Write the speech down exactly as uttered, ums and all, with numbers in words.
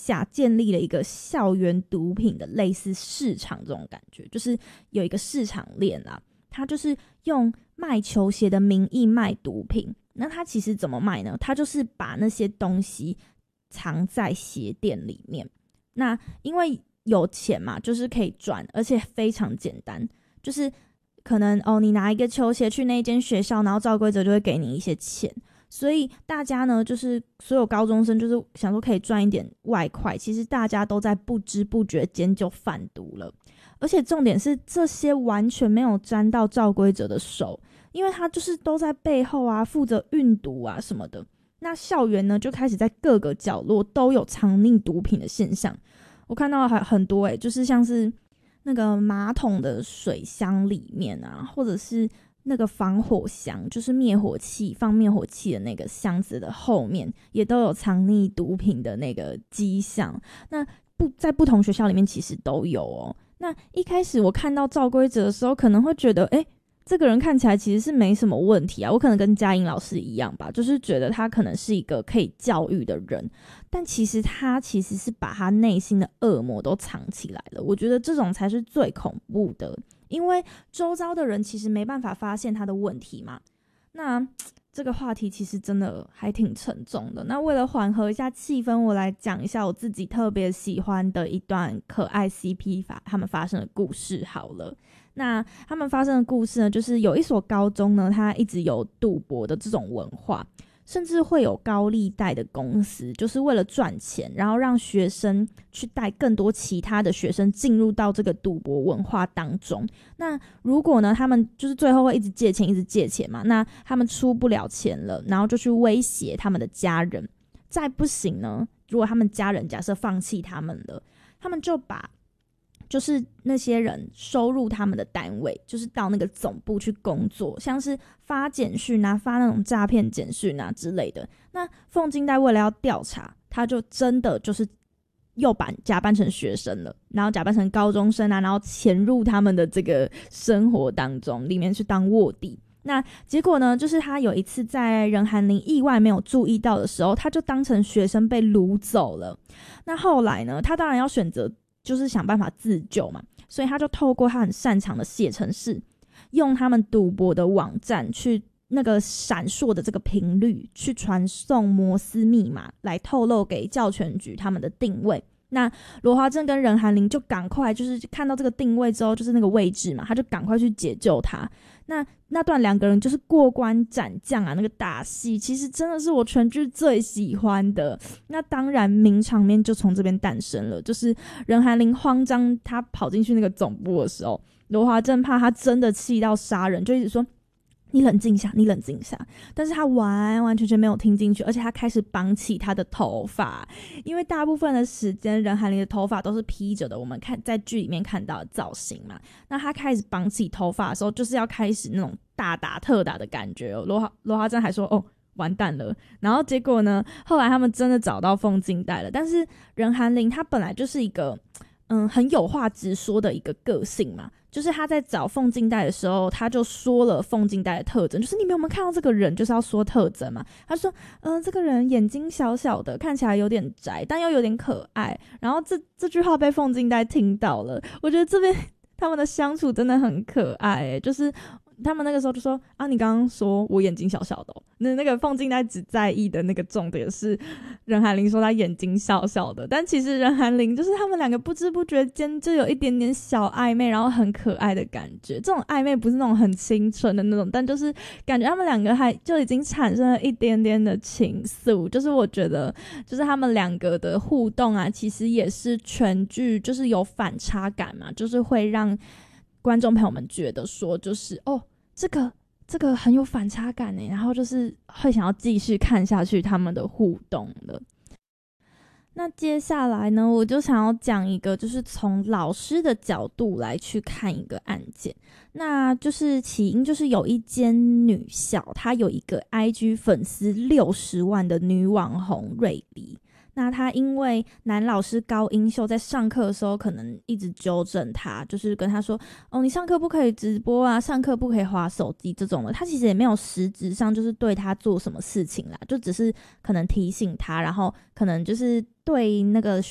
下建立了一个校园毒品的类似市场，这种感觉就是有一个市场链啦，他就是用卖球鞋的名义卖毒品。那他其实怎么卖呢？他就是把那些东西藏在鞋店里面，那因为有钱嘛，就是可以赚，而且非常简单，就是可能哦，你拿一个球鞋去那间学校，然后照规则就会给你一些钱，所以大家呢，就是所有高中生就是想说可以赚一点外快，其实大家都在不知不觉间就贩毒了。而且重点是这些完全没有沾到照规则的手，因为他就是都在背后啊负责运毒啊什么的。那校园呢就开始在各个角落都有藏匿毒品的现象，我看到还很多诶、欸，就是像是那个马桶的水箱里面啊，或者是那个防火箱，就是灭火器放灭火器的那个箱子的后面也都有藏匿毒品的那个迹象。那不在不同学校里面其实都有哦。那一开始我看到照规则的时候可能会觉得诶、欸这个人看起来其实是没什么问题啊，我可能跟嘉颖老师一样吧，就是觉得他可能是一个可以教育的人，但其实他其实是把他内心的恶魔都藏起来了。我觉得这种才是最恐怖的，因为周遭的人其实没办法发现他的问题嘛。那这个话题其实真的还挺沉重的。那为了缓和一下气氛，我来讲一下我自己特别喜欢的一段可爱 C P 法他们发生的故事好了。那他们发生的故事呢，就是有一所高中呢，它一直有赌博的这种文化，甚至会有高利贷的公司，就是为了赚钱，然后让学生去带更多其他的学生进入到这个赌博文化当中。那如果呢，他们就是最后会一直借钱，一直借钱嘛，那他们出不了钱了，然后就去威胁他们的家人。再不行呢，如果他们家人假设放弃他们了，他们就把就是那些人收入他们的单位，就是到那个总部去工作，像是发简讯啊，发那种诈骗简讯啊之类的。那凤金代为了要调查，他就真的就是又把假扮成学生了，然后假扮成高中生啊，然后潜入他们的这个生活当中，里面去当卧底。那结果呢，就是他有一次在任涵玲意外没有注意到的时候，他就当成学生被掳走了。那后来呢，他当然要选择就是想办法自救嘛，所以他就透过他很擅长的写程式，用他们赌博的网站去那个闪烁的这个频率去传送摩斯密码，来透露给教权局他们的定位。那罗华正跟任涵玲就赶快就是看到这个定位之后，就是那个位置嘛，他就赶快去解救他。那那段两个人就是过关斩将啊，那个打戏其实真的是我全剧最喜欢的。那当然名场面就从这边诞生了，就是任涵玲慌张他跑进去那个总部的时候，罗华正怕他真的气到杀人，就一直说你冷静一下，你冷静一下。但是他完完全全没有听进去，而且他开始绑起他的头发，因为大部分的时间任涵玲的头发都是披着的，我们看在剧里面看到的造型嘛。那他开始绑起头发的时候，就是要开始那种大打特打的感觉哦。罗华罗华正还说哦完蛋了，然后结果呢，后来他们真的找到凤金带了，但是任涵玲她本来就是一个嗯很有话直说的一个个性嘛。就是他在找凤金带的时候，他就说了凤金带的特征，就是你们有没有看到这个人，就是要说特征嘛。他说嗯、呃，这个人眼睛小小的，看起来有点宅，但又有点可爱。然后这这句话被凤金带听到了，我觉得这边他们的相处真的很可爱耶，就是他们那个时候就说啊，你刚刚说我眼睛小小的、哦，那那个凤金带只在意的那个重点是任涵玲说他眼睛小小的，但其实任涵玲就是他们两个不知不觉间就有一点点小暧昧，然后很可爱的感觉。这种暧昧不是那种很清纯的那种，但就是感觉他们两个还就已经产生了一点点的情愫。就是我觉得就是他们两个的互动啊，其实也是全剧就是有反差感嘛，就是会让观众朋友们觉得说就是哦这个这个很有反差感耶，然后就是会想要继续看下去他们的互动了。那接下来呢，我就想要讲一个就是从老师的角度来去看一个案件。那就是起因就是有一间女校，她有一个 I G 粉丝六十万的女网红瑞梨。那他因为男老师高英秀在上课的时候可能一直纠正他，就是跟他说哦你上课不可以直播啊，上课不可以滑手机这种的，他其实也没有实质上就是对他做什么事情啦，就只是可能提醒他，然后可能就是对那个